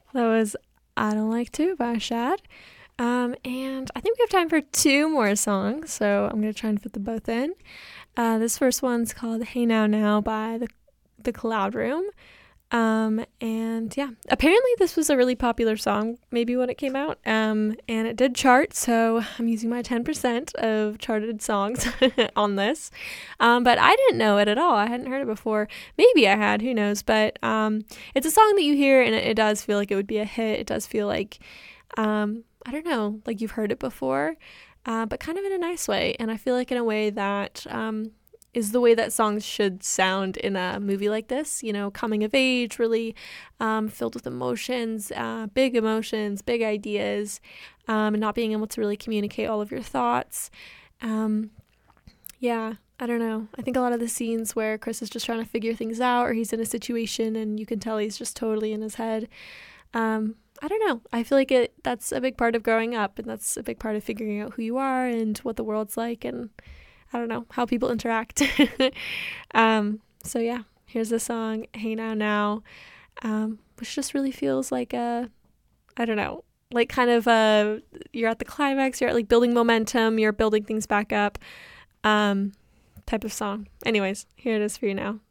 That was I Don't Like To by Shad. And I think we have time for two more songs, so I'm going to try and fit them both in. This first one's called Hey Now Now by the Cloud Room. And yeah, apparently this was a really popular song, maybe when it came out. And it did chart, so I'm using my 10% of charted songs on this. But I didn't know it at all. I hadn't heard it before. Maybe I had, who knows? But it's a song that you hear, and it does feel like it would be a hit. It does feel like, I don't know, like you've heard it before, but kind of in a nice way. And I feel like in a way that is the way that songs should sound in a movie like this, coming of age, really filled with emotions, big ideas, and not being able to really communicate all of your thoughts. Um, yeah, I don't know. I think a lot of the scenes where Chris is just trying to figure things out, or he's in a situation and you can tell he's just totally in his head. I don't know. I feel like that's a big part of growing up, and that's a big part of figuring out who you are and what the world's like, and I don't know, how people interact. So yeah, here's the song Hey Now Now, which just really feels like I don't know, like kind of you're at the climax, you're at like building momentum, you're building things back up, um, type of song. Anyways, here it is for you now.